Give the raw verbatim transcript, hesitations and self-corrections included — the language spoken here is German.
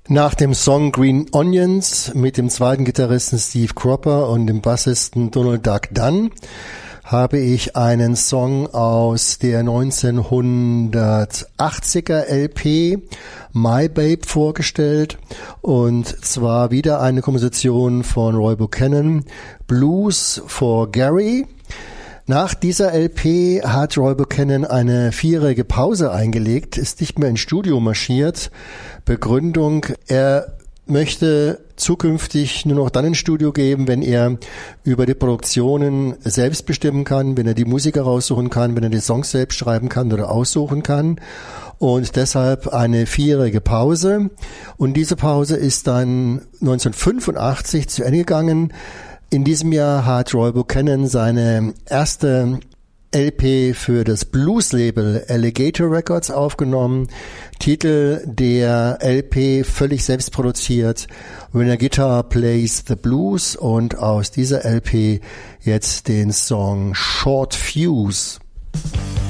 Nach dem Song Green Onions mit dem zweiten Gitarristen Steve Cropper und dem Bassisten Donald Duck Dunn habe ich einen Song aus der neunzehnhundertachtziger L P My Babe vorgestellt, und zwar wieder eine Komposition von Roy Buchanan, Blues for Gary. Nach dieser L P hat Roy Buchanan eine vierjährige Pause eingelegt, ist nicht mehr ins Studio marschiert. Begründung: er möchte zukünftig nur noch dann ins Studio gehen, wenn er über die Produktionen selbst bestimmen kann, wenn er die Musiker raussuchen kann, wenn er die Songs selbst schreiben kann oder aussuchen kann. Und deshalb eine vierjährige Pause. Und diese Pause ist dann neunzehnhundertfünfundachtzig zu Ende gegangen. In diesem Jahr hat Roy Buchanan seine erste L P für das Blues-Label Alligator Records aufgenommen. Titel der L P völlig selbst produziert, When a Guitar Plays the Blues, und aus dieser L P jetzt den Song Short Fuse.